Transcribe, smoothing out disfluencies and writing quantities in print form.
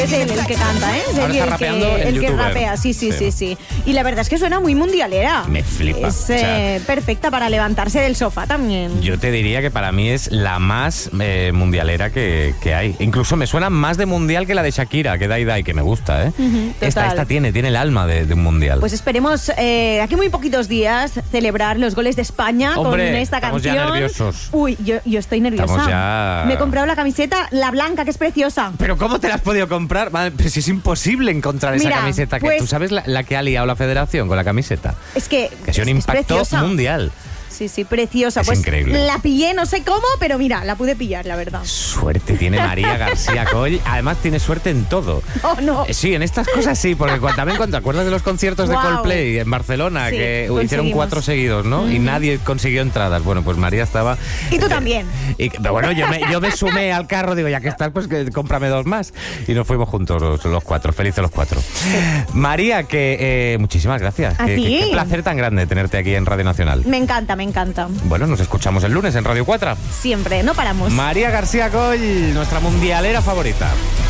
Es él el que canta, ¿eh? Es Ahora está rapeando el que youtuber. rapea, sí. Y la verdad es que suena muy mundialera. Me flipa. Es O sea, perfecta para levantarse del sofá también. yo te diría que para mí es la más mundialera que hay. Incluso me suena más de mundial que la de Shakira, que Dai, que me gusta, ¿eh? Esta tiene el alma de un mundial. Pues esperemos aquí muy poquitos días celebrar los goles de España. Hombre, con esta estamos canción. ya nerviosos. Uy, yo estoy nerviosa. Estamos ya... Me he comprado la camiseta, la blanca, que es preciosa. ¿Pero cómo te la has podido comprar? Madre, pues es imposible encontrar esa Mira, camiseta. pues, ¿Tú sabes la que ha liado la federación con la camiseta? Es que ha sido un impacto preciosa. mundial. Sí, preciosa. Es pues increíble. La pillé, no sé cómo, pero mira, la pude pillar, la verdad. Suerte tiene María García Coll. Además tiene suerte en todo. Oh, no. Sí, en estas cosas sí, porque también cuando te acuerdas de los conciertos de Wow. Coldplay en Barcelona, Sí, que hicieron conseguimos. 4 seguidos, ¿no? Y nadie consiguió entradas. Bueno, pues María estaba... Y tú también. Pero bueno, yo me sumé al carro, digo, ya que estás, pues cómprame 2 más. Y nos fuimos juntos los 4, felices los 4. María, que muchísimas gracias. A ti. Qué placer tan grande tenerte aquí en Radio Nacional. Me encanta. Bueno, nos escuchamos el lunes en Radio 4. Siempre, no paramos. María García Coll, nuestra mundialera favorita.